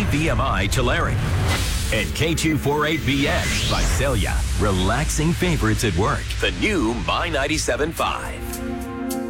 VMI Tulare. And K248BX Visalia. Relaxing favorites at work. The new My 97.5.